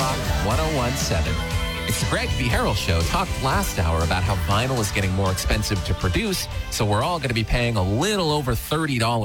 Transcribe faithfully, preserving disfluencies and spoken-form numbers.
Talk ten seventeen. It's the Greg V. Harrell Show. Talked last hour about how vinyl is getting more expensive to produce, so we're all going to be paying a little over thirty dollars